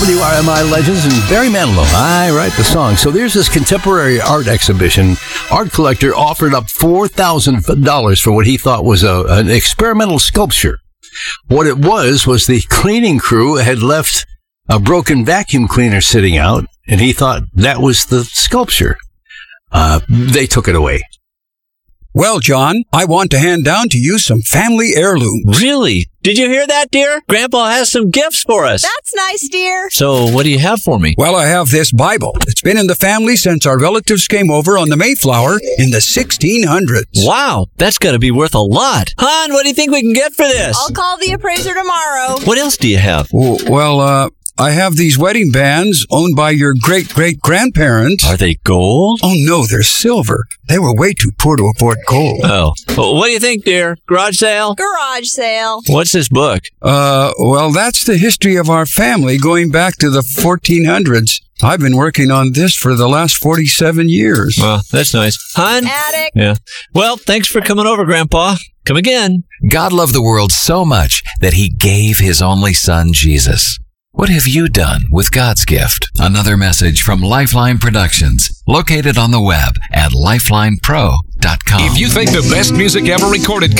WRMI legends and Barry Manilow. I write the song. So there's this contemporary art exhibition. Art collector offered up $4,000 for what he thought was an experimental sculpture. What it was the cleaning crew had left a broken vacuum cleaner sitting out, and he thought that was the sculpture. They took it away. Well, John, I want to hand down to you some family heirlooms. Really? Did you hear that, dear? Grandpa has some gifts for us. That's nice, dear. So what do you have for me? Well, I have this Bible. It's been in the family since our relatives came over on the Mayflower in the 1600s. Wow, that's got to be worth a lot. Hon, what do you think we can get for this? I'll call the appraiser tomorrow. What else do you have? Well, I have these wedding bands owned by your great-great-grandparents. Are they gold? Oh, no, they're silver. They were way too poor to afford gold. Oh. Well, what do you think, dear? Garage sale? Garage sale. What's this book? Well, that's the history of our family going back to the 1400s. I've been working on this for the last 47 years. Well, that's nice. Hon? Attic. Yeah. Well, thanks for coming over, Grandpa. Come again. God loved the world so much that he gave his only son, Jesus. What have you done with God's gift? Another message from Lifeline Productions, located on the web at lifelinepro.com. If you think the best music ever recorded